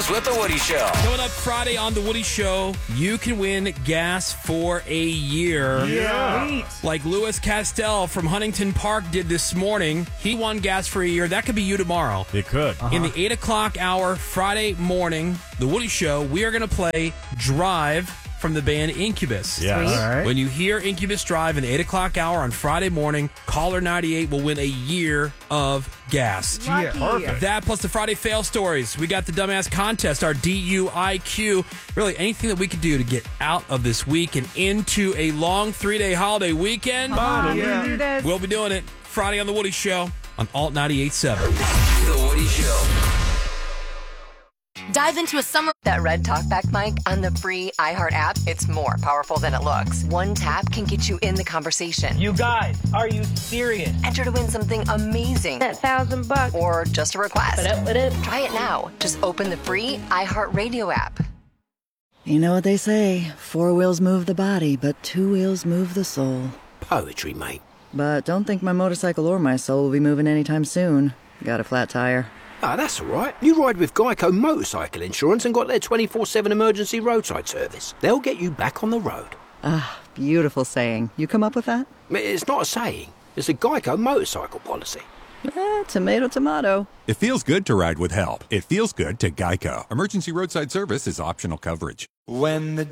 Mornings with The Woody Show. Coming up Friday on The Woody Show, you can win gas for a year. Yeah. Like Louis Castell from Huntington Park did this morning. He won gas for a year. That could be you tomorrow. It could. In the 8 o'clock hour, Friday morning, The Woody Show, we are going to play Drive from the band Incubus. Yeah. All right. When you hear Incubus Drive in the 8 o'clock hour on Friday morning, caller 98 will win a year of gas. Yeah, perfect. That plus the Friday fail stories. We got the dumbass contest, our DUIQ. Really anything that we could do to get out of this week and into a long 3-day holiday weekend. Yeah. We'll be doing it Friday on The Woody Show on Alt 98.7. The Woody Show. Dive into a summer. That red talkback mic on the free iHeart app, it's more powerful than it looks. One tap can get you in the conversation. You guys, are you serious? Enter to win something amazing. That $1,000. Or just a request. What up? Try it now. Just open the free iHeart Radio app. You know what they say, 4 wheels move the body, but 2 wheels move the soul. Poetry, mate. But don't think my motorcycle or my soul will be moving anytime soon. Got a flat tire. Ah, that's all right. You ride with Geico Motorcycle Insurance and got their 24/7 emergency roadside service. They'll get you back on the road. Ah, beautiful saying. You come up with that? It's not a saying. It's a Geico motorcycle policy. Tomato, tomato. It feels good to ride with help. It feels good to Geico. Emergency roadside service is optional coverage. When the